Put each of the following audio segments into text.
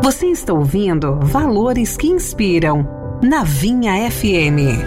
Você está ouvindo Valores que Inspiram, na Vinha FM.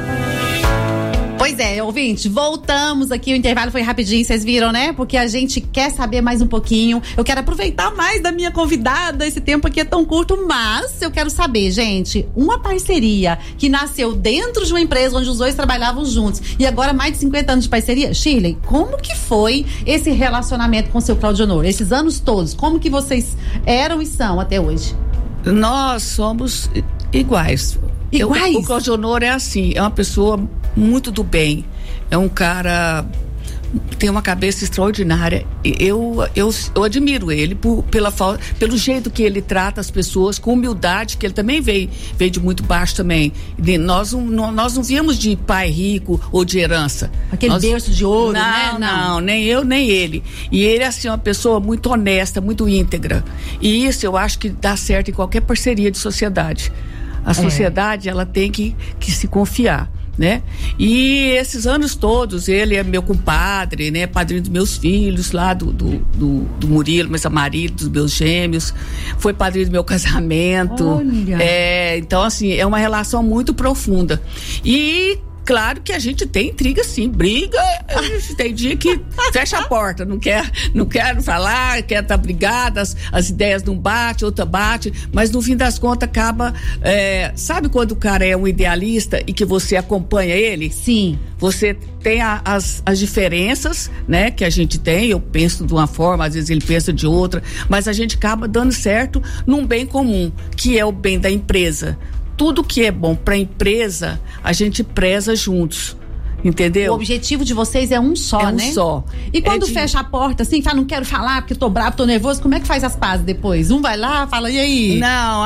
Pois é, ouvinte, voltamos aqui, o intervalo foi rapidinho, vocês viram, né? Porque a gente quer saber mais um pouquinho, eu quero aproveitar mais da minha convidada, esse tempo aqui é tão curto, mas eu quero saber, gente, uma parceria que nasceu dentro de uma empresa onde os dois trabalhavam juntos e agora mais de 50 anos de parceria. Shirley, como que foi esse relacionamento com o seu Claudionor? Esses anos todos, como que vocês eram e são até hoje? Nós somos iguais. O Claudionor é assim, é uma pessoa muito do bem, é um cara, tem uma cabeça extraordinária. Eu admiro ele pelo jeito que ele trata as pessoas, com humildade, que ele também veio de muito baixo também. Nós não viemos de pai rico ou de herança. Aquele berço de ouro, né? Não, nem eu, nem ele. E ele é assim, uma pessoa muito honesta, muito íntegra. E isso eu acho que dá certo em qualquer parceria de sociedade. A sociedade, ela tem que se confiar, né? E esses anos todos, ele é meu compadre, né? Padrinho dos meus filhos, lá do Murilo, mas marido dos meus gêmeos, foi padrinho do meu casamento. Olha. Então, assim, é uma relação muito profunda. E claro que a gente tem intriga, sim, briga, a gente tem dia que fecha a porta, não quer falar, quer estar brigada, as ideias não batem, outra bate, mas no fim das contas acaba, sabe quando o cara é um idealista e que você acompanha ele? Sim. Você tem as diferenças, né, que a gente tem, eu penso de uma forma, às vezes ele pensa de outra, mas a gente acaba dando certo num bem comum, que é o bem da empresa. Tudo que é bom para a empresa, a gente preza juntos, entendeu? O objetivo de vocês é um só, né? É um só. E quando fecha a porta, assim, fala, não quero falar porque tô bravo, tô nervoso, como é que faz as pazes depois? Um vai lá, fala, e aí? Não,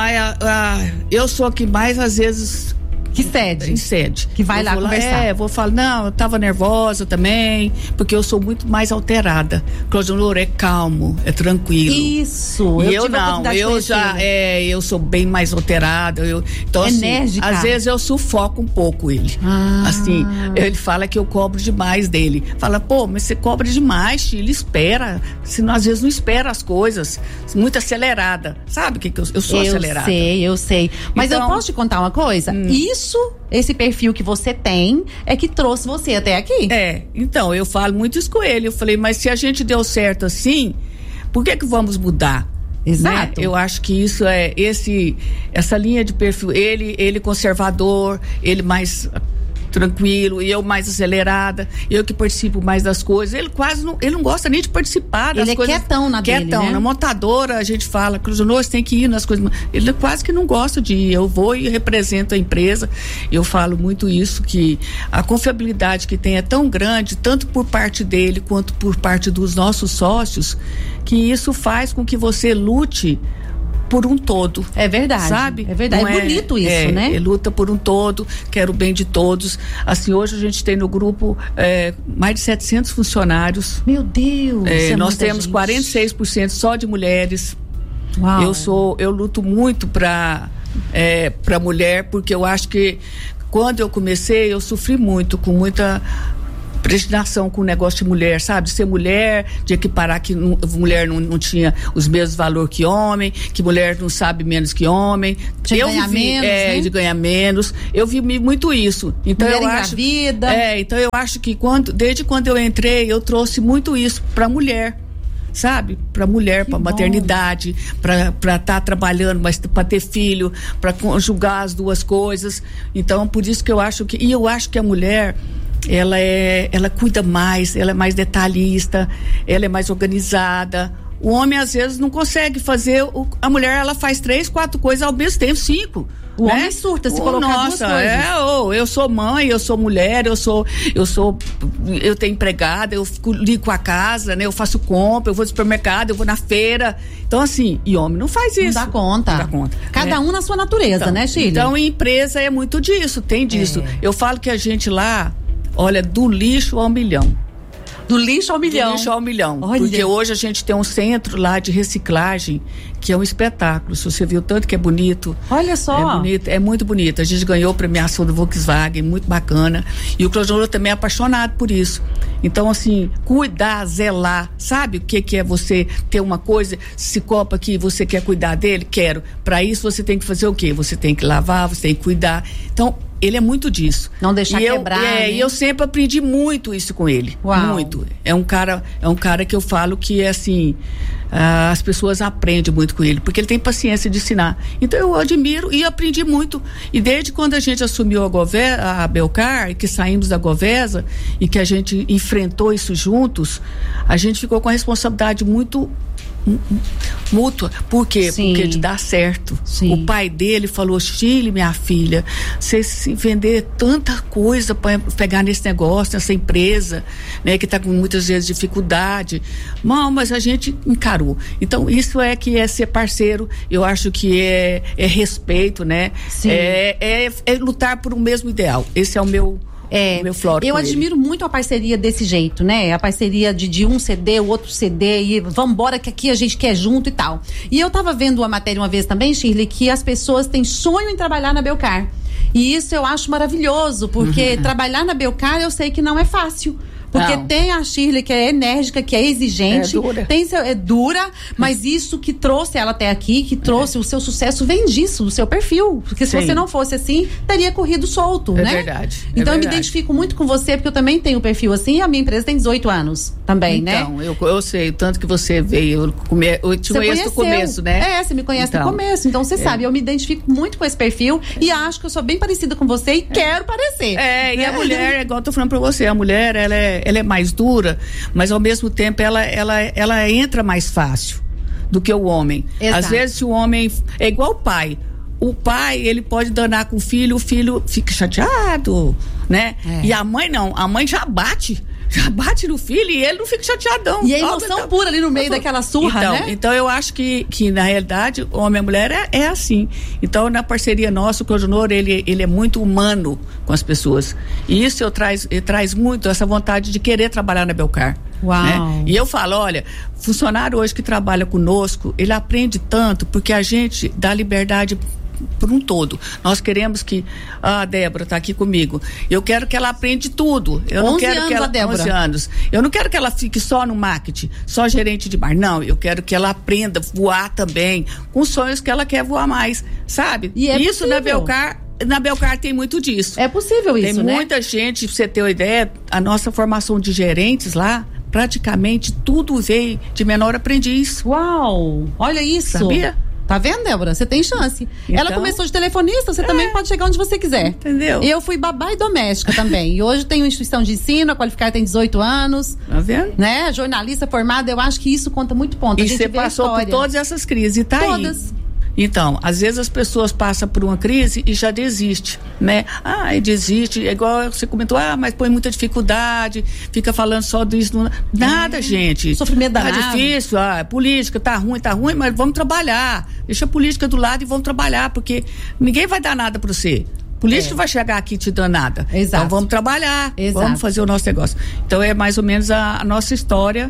eu sou a que mais, às vezes... Que cede. Que vai lá conversar. Vou falar, não, eu tava nervosa também, porque eu sou muito mais alterada. Claudionor é calmo, é tranquilo. Isso. Eu sou bem mais alterada. Então, enérgica. Assim, às vezes eu sufoco um pouco ele. Assim, ele fala que eu cobro demais dele. Fala, pô, mas você cobra demais, ele espera. Senão, às vezes não espera as coisas. Muito acelerada. Sabe o que eu sou acelerada? Eu sei. Mas então, eu posso te contar uma coisa? Esse perfil que você tem é que trouxe você até aqui. Então, eu falo muito isso com ele. Eu falei, mas se a gente deu certo assim, por que vamos mudar? Exato. Né? Eu acho que isso essa linha de perfil, ele conservador, ele mais tranquilo, e eu mais acelerada, eu que participo mais das coisas. Ele não gosta nem de participar das coisas. Ele é quietão na dele, né? Na montadora a gente fala, Claudionor, você tem que ir nas coisas. Ele quase que não gosta de ir. Eu vou e represento a empresa. Eu falo muito isso, que a confiabilidade que tem é tão grande, tanto por parte dele quanto por parte dos nossos sócios, que isso faz com que você lute por um todo. É verdade. Sabe? É verdade. É bonito isso, né? Ele luta por um todo, quer o bem de todos. Assim, hoje a gente tem no grupo mais de 700 funcionários. Meu Deus! Nós temos 46% só de mulheres. Uau. Eu luto muito pra mulher, porque eu acho que quando eu comecei, eu sofri muito, com muita predestinação com o negócio de mulher, sabe? De ser mulher, de equiparar que mulher não tinha os mesmos valores que homem, que mulher não sabe menos que homem. De ganhar menos, né? De ganhar menos. Eu vi muito isso. Então mulher engravida. Então eu acho que desde quando eu entrei, eu trouxe muito isso pra mulher. Sabe? Pra mulher, pra maternidade, pra estar trabalhando, mas pra ter filho, pra conjugar as duas coisas. Então, por isso que eu acho que a mulher, ela cuida mais, ela é mais detalhista, ela é mais organizada. O homem às vezes não consegue fazer, a mulher ela faz 3, 4 coisas ao mesmo tempo, 5. O homem surta se colocar duas coisas. Eu sou mãe, eu sou mulher, eu tenho empregada, eu ligo a casa, né? Eu faço compra, eu vou no supermercado, eu vou na feira. Então assim, e homem não faz isso. Não dá conta. Cada um na sua natureza, então, né, Shirley? Então, em empresa é muito disso, tem disso. Eu falo que a gente lá, olha, do lixo ao milhão. Do lixo ao milhão. Do lixo ao milhão. Olha. Porque hoje a gente tem um centro lá de reciclagem, que é um espetáculo. Se você viu tanto que é bonito. Olha só. É bonito, é muito bonito. A gente ganhou premiação do Volkswagen, muito bacana. E o Clojolo também é apaixonado por isso. Então, assim, cuidar, zelar. Sabe o que é você ter uma coisa, esse copo aqui, você quer cuidar dele? Quero. Para isso você tem que fazer o quê? Você tem que lavar, você tem que cuidar. Então, ele é muito disso. Não deixar quebrar. Né? E eu sempre aprendi muito isso com ele. Uau. Muito. É um cara que eu falo que é assim, as pessoas aprendem muito com ele, porque ele tem paciência de ensinar. Então eu admiro e aprendi muito. E desde quando a gente assumiu a Belcar, que saímos da Govesa e que a gente enfrentou isso juntos, a gente ficou com a responsabilidade muito mútua. Por quê? Sim. Porque de dar certo. Sim. O pai dele falou: Chile, minha filha, você se vender tanta coisa para pegar nesse negócio, nessa empresa, né, que está com muitas vezes dificuldade. Não, mas a gente encarou. Então, isso é que é ser parceiro. Eu acho que é respeito, né? Sim. É lutar por um mesmo ideal. Esse é o meu floro. Eu admiro muito a parceria desse jeito, né? A parceria de um ceder, o outro ceder e vambora que aqui a gente quer junto e tal. E eu tava vendo uma matéria uma vez também, Shirley, que as pessoas têm sonho em trabalhar na Belcar. E isso eu acho maravilhoso, porque trabalhar na Belcar eu sei que não é fácil. Porque tem a Shirley que é enérgica, que é exigente, é dura, mas isso que trouxe ela até aqui, que trouxe o seu sucesso, vem disso, do seu perfil. Porque se você não fosse assim, teria corrido solto, né? Verdade. Então eu me identifico muito com você, porque eu também tenho um perfil assim, e a minha empresa tem 18 anos também, né? Então, eu sei, tanto que você veio, eu te conheço no começo, né? Você me conhece no começo, então você sabe, eu me identifico muito com esse perfil e acho que eu sou bem parecida com você e quero parecer. E a mulher, igual eu tô falando pra você, a mulher, ela é mais dura, mas ao mesmo tempo ela entra mais fácil do que o homem. Exato. Às vezes o homem é igual o pai. O pai, ele pode danar com o filho fica chateado, né? E a mãe não, a mãe já bate no filho e ele não fica chateadão. E a emoção pura ali no meio daquela surra, então, né? Então eu acho que na realidade o homem e a mulher é assim. Então na parceria nossa, o Clojunor, ele é muito humano com as pessoas. E isso traz muito essa vontade de querer trabalhar na Belcar. Uau. Né? E eu falo, olha, funcionário hoje que trabalha conosco, ele aprende tanto porque a gente dá liberdade por um todo. Nós queremos que a Débora está aqui comigo. Eu quero que ela aprenda tudo. Eu não quero que ela 11 anos. Eu não quero que ela fique só no marketing, só gerente de bar. Não, eu quero que ela aprenda a voar também, com sonhos que ela quer voar mais, sabe? E isso possível. Na Belcar tem muito disso. É possível isso, né? Tem muita gente, pra você ter uma ideia, a nossa formação de gerentes lá, praticamente tudo veio de menor aprendiz. Uau! Olha isso! Sabia? Tá vendo, Débora? Você tem chance. Então, ela começou de telefonista, você também pode chegar onde você quiser. Entendeu? Eu fui babá e doméstica também. E hoje tenho instituição de ensino, a Qualificar tem 18 anos. Tá vendo? Né? Jornalista formada, eu acho que isso conta muito ponto. E você passou por todas essas crises e tá todas. Aí. Então, às vezes as pessoas passam por uma crise e já desiste, né? Desiste, é igual você comentou, mas põe muita dificuldade, fica falando só disso. Nada, gente. Sofrimento danado. Tá difícil, política, tá ruim, mas vamos trabalhar. Deixa a política do lado e vamos trabalhar, porque ninguém vai dar nada pra você. Político vai chegar aqui te dando nada. Exato. Então vamos trabalhar, Exato. Vamos fazer o nosso negócio. Então é mais ou menos a nossa história,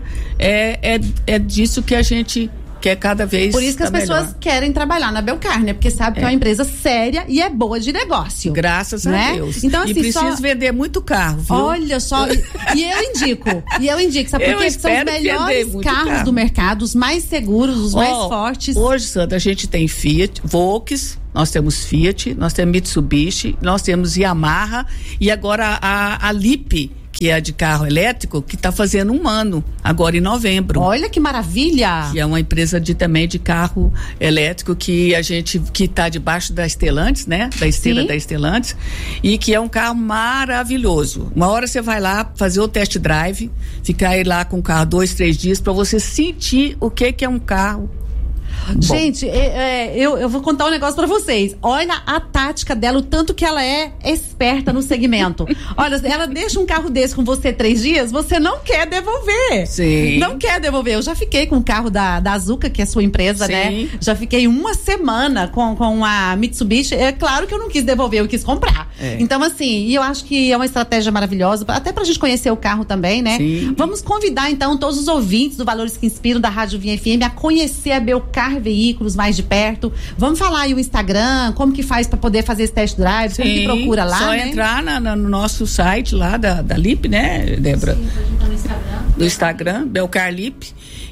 é disso que a gente quer cada vez. Por isso que as pessoas querem trabalhar na Belcar, né? Porque sabe que é uma empresa séria e é boa de negócio. Graças a Deus. Então, assim, e precisa vender muito carro, viu? Olha só, e eu indico, sabe por quê? São os melhores carros do mercado, os mais seguros, os mais fortes. Hoje, Sandra, a gente tem Fiat, Volkswagen, nós temos Fiat, nós temos Mitsubishi, nós temos Yamaha e agora a Lip, que é a de carro elétrico, que está fazendo 1 ano, agora em novembro. Olha que maravilha! Que é uma empresa também de carro elétrico que está debaixo da Stellantis, né? Da esteira da Stellantis, e que é um carro maravilhoso. Uma hora você vai lá fazer o test drive, ficar aí lá com o carro 2, 3 dias para você sentir o que é um carro. Gente, eu vou contar um negócio pra vocês. Olha a tática dela, o tanto que ela é esperta no segmento. Olha, ela deixa um carro desse com você 3 dias, você não quer devolver. Sim. Não quer devolver. Eu já fiquei com o carro da Azuca, que é sua empresa, né? Já fiquei 1 semana com a Mitsubishi. É claro que eu não quis devolver, eu quis comprar. Então, assim, e eu acho que é uma estratégia maravilhosa, até pra gente conhecer o carro também, né? Sim. Vamos convidar, então, todos os ouvintes do Valores que Inspiram da Rádio Vinha FM a conhecer a Belcar Veículos mais de perto. Vamos falar aí o Instagram, como que faz pra poder fazer esse test drive, como que procura lá, só né? entrar no nosso site lá da Lip, né, Débora? Sim, pode entrar no Instagram. No Instagram, Belcar Lip,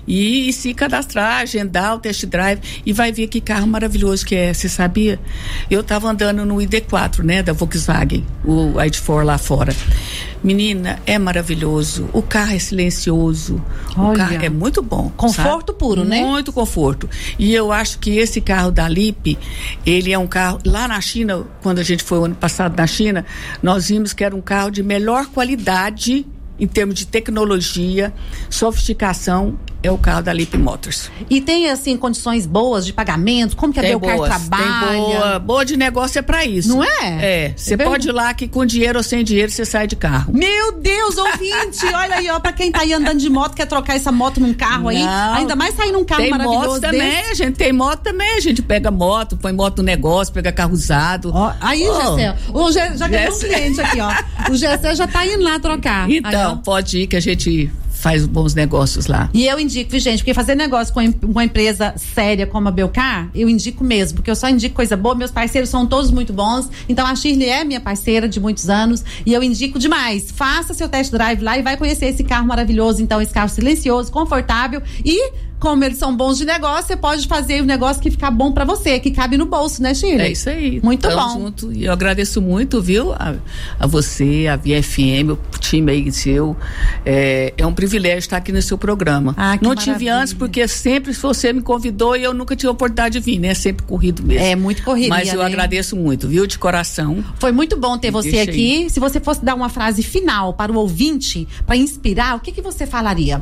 e se cadastrar, agendar o test drive e vai ver que carro maravilhoso que é. Você sabia? Eu tava andando no ID4, né, da Volkswagen, o ID4 lá fora. Menina, é maravilhoso. O carro é silencioso. Olha. O carro é muito bom. Conforto puro, né? Muito conforto. E eu acho que esse carro da Lip, ele é um carro. Lá na China, quando a gente foi o ano passado na China, nós vimos que era um carro de melhor qualidade em termos de tecnologia, sofisticação, é o carro da Lip Motors. E tem, assim, condições boas de pagamento? Como que a Belcar trabalha? Tem boa de negócio é pra isso. Não é? Você pode ir lá que com dinheiro ou sem dinheiro você sai de carro. Meu Deus, ouvinte, olha aí, ó, pra quem tá aí andando de moto, quer trocar essa moto num carro aí, ainda mais sair num carro tem maravilhoso moto também, desse. a gente tem moto também, a gente pega moto, põe moto no negócio, pega carro usado. Ó, aí, Gessé, já ganhou um cliente aqui, ó. O Gessé já tá indo lá trocar. Então, aí, pode ir que a gente faz bons negócios lá. E eu indico, gente, porque fazer negócio com uma empresa séria como a Belcar, eu indico mesmo, porque eu só indico coisa boa, meus parceiros são todos muito bons, então a Shirley é minha parceira de muitos anos e eu indico demais. Faça seu test drive lá e vai conhecer esse carro maravilhoso, então esse carro silencioso, confortável e como eles são bons de negócio, você pode fazer o negócio que ficar bom pra você, que cabe no bolso, né, Shirley? É isso aí. Muito Tamo bom. Junto. E eu agradeço muito, viu, a você, a VFM, o time aí seu. É um privilégio estar aqui no seu programa. Não tive antes, porque sempre você me convidou e eu nunca tive a oportunidade de vir, né? Sempre corrido mesmo. É muito corrido. Mas eu agradeço muito, viu, de coração. Foi muito bom ter você aqui. Aí. Se você fosse dar uma frase final para o ouvinte, para inspirar, o que você falaria?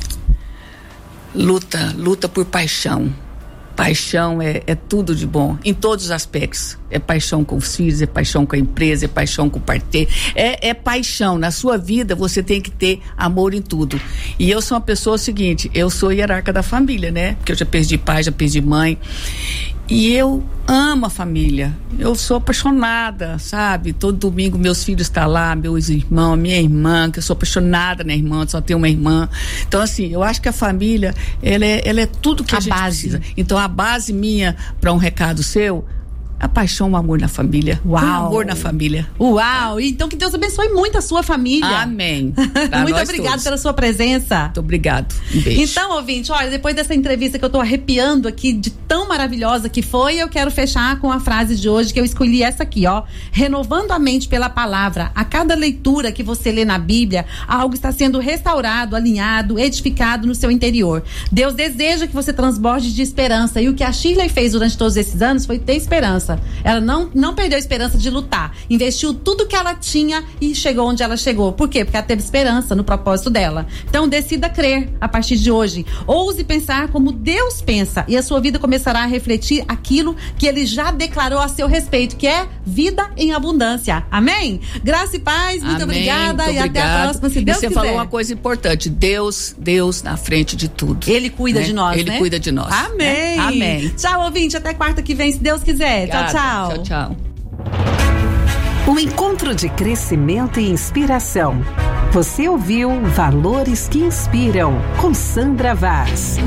Luta por paixão. Paixão é tudo de bom, em todos os aspectos. É paixão com os filhos, é paixão com a empresa, é paixão com o parceiro. É paixão. Na sua vida, você tem que ter amor em tudo. E eu sou uma pessoa seguinte, eu sou hierarca da família, né? Porque eu já perdi pai, já perdi mãe. E eu amo a família. Eu sou apaixonada, sabe? Todo domingo meus filhos estão lá, meus irmãos, minha irmã, que eu sou apaixonada na irmã, só tenho uma irmã. Então, assim, eu acho que a família, ela é tudo que a gente precisa. Então, a base minha para um recado seu, a paixão, o amor na família. Uau. O amor na família. Uau! Então que Deus abençoe muito a sua família. Amém. Muito obrigada pela sua presença. Muito obrigado. Um beijo. Então, ouvinte, olha, depois dessa entrevista que eu tô arrepiando aqui, de tão maravilhosa que foi, eu quero fechar com a frase de hoje, que eu escolhi essa aqui, ó. Renovando a mente pela palavra. A cada leitura que você lê na Bíblia, algo está sendo restaurado, alinhado, edificado no seu interior. Deus deseja que você transborde de esperança. E o que a Shirley fez durante todos esses anos foi ter esperança. Ela não perdeu a esperança de lutar. Investiu tudo que ela tinha e chegou onde ela chegou. Por quê? Porque ela teve esperança no propósito dela. Então decida crer a partir de hoje. Ouse pensar como Deus pensa e a sua vida começará a refletir aquilo que Ele já declarou a seu respeito, que é vida em abundância. Amém? Graça e paz, muito obrigada. Muito e até a próxima, se Deus quiser. Você falou uma coisa importante, Deus na frente de tudo. Ele cuida de nós, Ele cuida de nós. Amém. Né? Amém. Tchau, ouvinte, até quarta que vem, se Deus quiser. Tchau, tchau. Tchau, tchau. Um encontro de crescimento e inspiração. Você ouviu Valores que Inspiram, com Sandra Vaz.